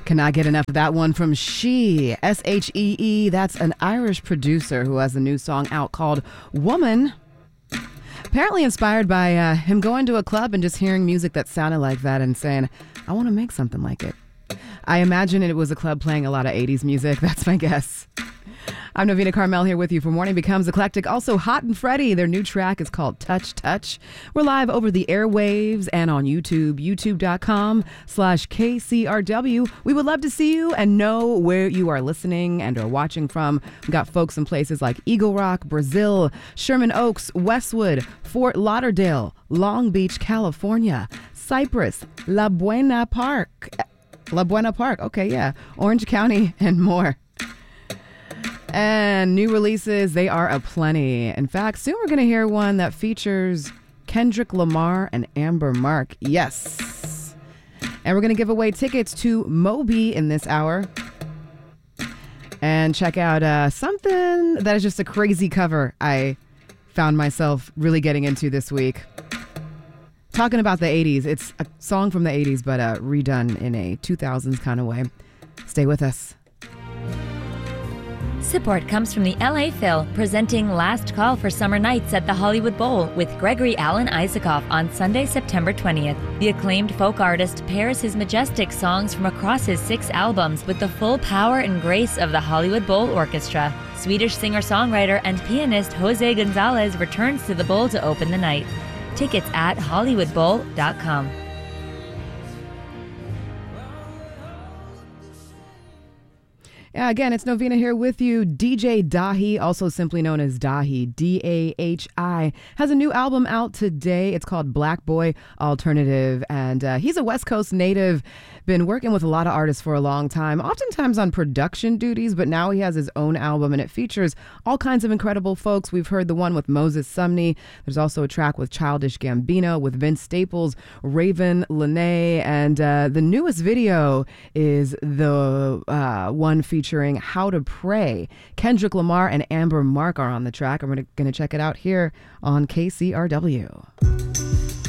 Cannot get enough of that one from She, S-H-E-E. That's an Irish producer who has a new song out called Woman. Apparently inspired by him going to a club and just hearing music that sounded like that and saying, I want to make something like it. I imagine it was a club playing a lot of 80s music. That's my guess. I'm Novena Carmel here with you for Morning Becomes Eclectic. Also, Hot and Freddie, their new track is called Touch Touch. We're live over the airwaves and on YouTube, youtube.com/KCRW. We would love to see you and know where you are listening and are watching from. We've got folks in places like Eagle Rock, Brazil, Sherman Oaks, Westwood, Fort Lauderdale, Long Beach, California, Cypress, La Buena Park, okay, yeah, Orange County, and more. And new releases, they are aplenty. In fact, soon we're going to hear one that features Kendrick Lamar and Amber Mark. Yes. And we're going to give away tickets to Moby in this hour. And check out something that is just a crazy cover I found myself really getting into this week. Talking about the 80s. It's a song from the 80s, but redone in a 2000s kind of way. Stay with us. Support comes from the LA Phil, presenting Last Call for Summer Nights at the Hollywood Bowl with Gregory Alan Isaacoff on Sunday, September 20th. The acclaimed folk artist pairs his majestic songs from across his 6 albums with the full power and grace of the Hollywood Bowl Orchestra. Swedish singer-songwriter and pianist Jose Gonzalez returns to the bowl to open the night. Tickets at hollywoodbowl.com. Yeah, again, it's Novena here with you. DJ Dahi, also simply known as Dahi, D-A-H-I, has a new album out today. It's called Black Boy Alternative, and he's a West Coast native, been working with a lot of artists for a long time, oftentimes on production duties, but now he has his own album, and it features all kinds of incredible folks. We've heard the one with Moses Sumney. There's also a track with Childish Gambino, with Vince Staples, Raven Lenae, and the newest video is the one featuring How to Pray. Kendrick Lamar and Amber Mark are on the track, and we're going to check it out here on KCRW.